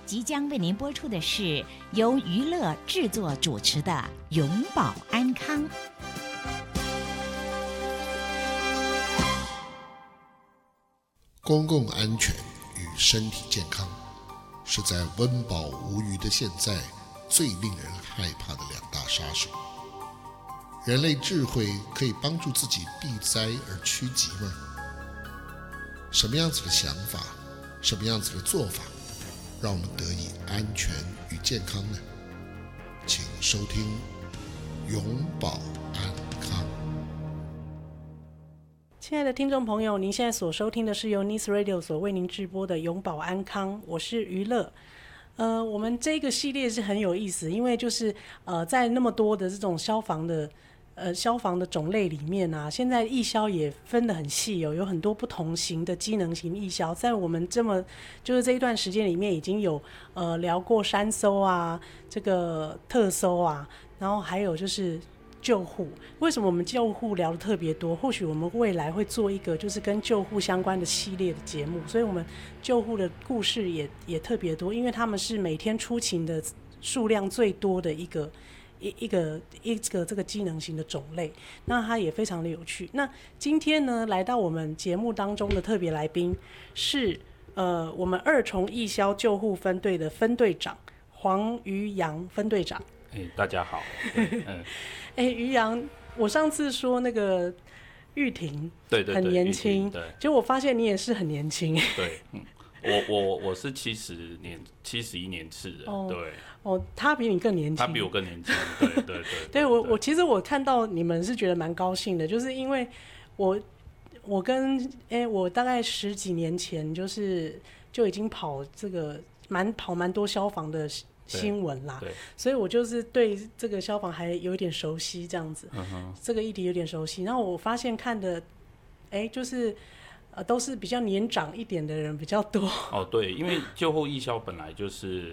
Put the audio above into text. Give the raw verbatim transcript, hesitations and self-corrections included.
即将为您播出的是由娱乐制作主持的《永保安康》。 公共安全与身体健康，是在温饱无余的现在最令人害怕的两大杀手。人类智慧可以帮助自己避灾而趋吉吗？什么样子的想法，什么样子的做法，让我们得以安全与健康呢？请收听永保安康。 亲爱的听众朋友，您现在所收听的是由 Nice Radio 所为您直播的永保安康，我是娱乐。呃，我们这个系列是很有意思，因为就是呃，在那么多的这种消防的呃消防的种类里面啊，现在义消也分得很细哦，有很多不同型的机能型义消。在我们这么就是这一段时间里面，已经有呃聊过山搜啊，这个特搜啊，然后还有就是救护。为什么我们救护聊得特别多？或许我们未来会做一个就是跟救护相关的系列的节目，所以我们救护的故事也也特别多，因为他们是每天出勤的数量最多的一个一一个一个这个机能型的种类，那它也非常的有趣。那今天呢，来到我们节目当中的特别来宾是呃我们二重义消救护分队的分队长黄于洋分队长。 欸、大家好。嗯， 哎、欸，于洋，我上次说那个玉婷， 对对对， 很年轻， 对， 结果我发现你也是很年轻。 对，嗯，我我我是七十年七十一年次的，哦，对， 哦，他比你更年轻， 他比我更年轻，对对对，对， 对我我其实我看到你们是觉得蛮高兴的，就是因为我我跟哎、欸、我大概十几年前就是就已经跑这个蛮跑蛮多消防的新闻啦，所以我就是对这个消防还有一点熟悉，这样子，嗯，这个议题有点熟悉。然后我发现看的，哎，就是呃，都是比较年长一点的人比较多。 哦，对，因为救护义消本来就是